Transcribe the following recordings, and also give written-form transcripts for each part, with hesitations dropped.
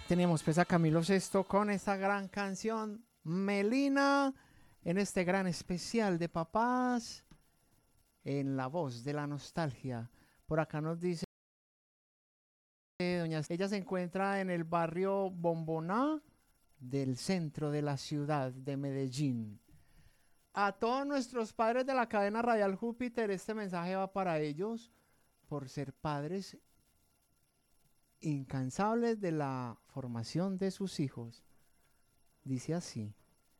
Tenemos pues a Camilo Sesto con esta gran canción Melina, en este gran especial de papás, en la voz de la nostalgia. Por acá nos dice doña, ella se encuentra en el barrio Bomboná del centro de la ciudad de Medellín. A todos nuestros padres de la cadena radial Júpiter, este mensaje va para ellos por ser padres incansables de la formación de sus hijos. Dice así: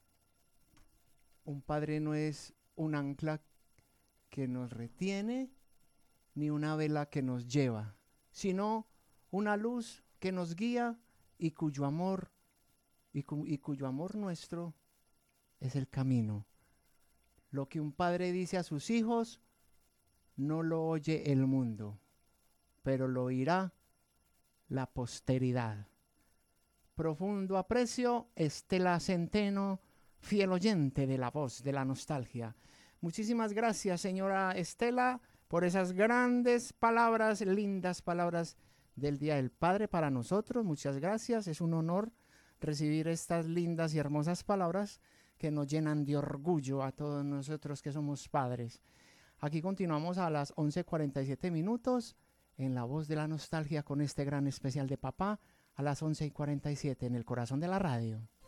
un padre no es un ancla que nos retiene ni una vela que nos lleva, sino una luz que nos guía y cuyo amor cuyo amor nuestro es el camino. Lo que un padre dice a sus hijos no lo oye el mundo, pero lo oirá la posteridad. Profundo aprecio, Estela Centeno, fiel oyente de la voz de la nostalgia. Muchísimas gracias, señora Estela, por esas grandes palabras, lindas palabras del Día del Padre para nosotros. Muchas gracias, es un honor recibir estas lindas y hermosas palabras que nos llenan de orgullo a todos nosotros que somos padres. Aquí continuamos a las 11:47 minutos en la voz de la nostalgia con este gran especial de papá a las 11:47 en el corazón de la radio.